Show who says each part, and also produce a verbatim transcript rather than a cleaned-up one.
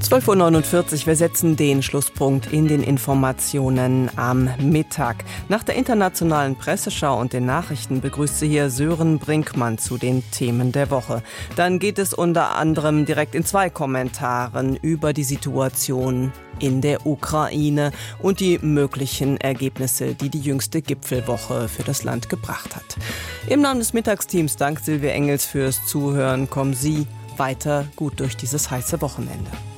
Speaker 1: zwölf Uhr neunundvierzig, wir setzen den Schlusspunkt in den Informationen am Mittag. Nach der internationalen Presseschau und den Nachrichten begrüßt Sie hier Sören Brinkmann zu den Themen der Woche. Dann geht es unter anderem direkt in zwei Kommentaren über die Situation in der Ukraine und die möglichen Ergebnisse, die die jüngste Gipfelwoche für das Land gebracht hat. Im Namen des Mittagsteams dankt Silvia Engels fürs Zuhören. Kommen Sie weiter gut durch dieses heiße Wochenende.